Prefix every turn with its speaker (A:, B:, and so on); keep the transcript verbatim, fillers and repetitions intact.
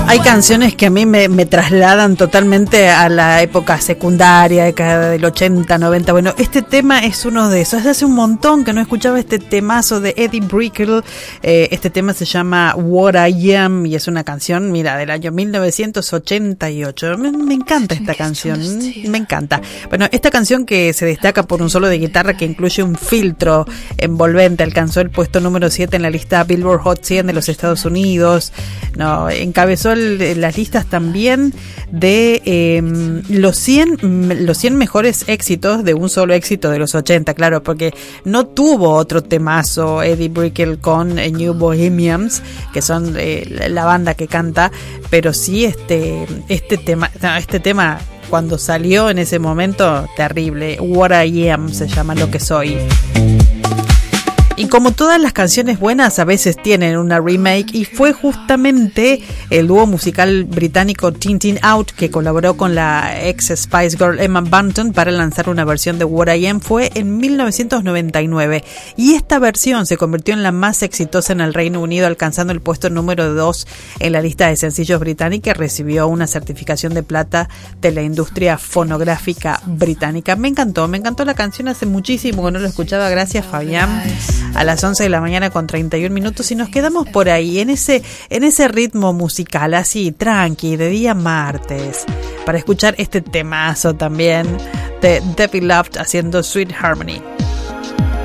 A: Hay canciones que a mí me, me trasladan totalmente a la época secundaria, década del ochenta, noventa. Bueno, este tema es uno de esos. Hace un montón que no escuchaba este temazo de Eddie Brickell. Eh, este tema se llama What I Am y es una canción, mira, del año mil novecientos ochenta y ocho. Me, me encanta esta canción, me encanta. Bueno, esta canción que se destaca por un solo de guitarra que incluye un filtro envolvente, alcanzó el puesto número siete en la lista Billboard Hot cien de los Estados Unidos. No, encabezó el, las listas también de eh, los cien los cien mejores éxitos de un solo éxito de los ochenta, claro, porque no tuvo otro temazo Eddie Brickell con eh, New Bohemians, que son eh, la banda que canta, pero sí este este tema este tema cuando salió en ese momento, terrible. What I Am se llama, lo que soy. Y como todas las canciones buenas a veces tienen una remake, y fue justamente el dúo musical británico Tin Tin Out que colaboró con la ex Spice Girl Emma Bunton para lanzar una versión de What I Am. Fue en mil novecientos noventa y nueve y esta versión se convirtió en la más exitosa en el Reino Unido, alcanzando el puesto número dos en la lista de sencillos británica y recibió una certificación de plata de la industria fonográfica británica. Me encantó, me encantó la canción, hace muchísimo que no la escuchaba. Gracias, Fabián. A las once de la mañana con treinta y un minutos y nos quedamos por ahí en ese en ese ritmo musical así tranqui de día martes para escuchar este temazo también de Debbie Loved haciendo Sweet Harmony.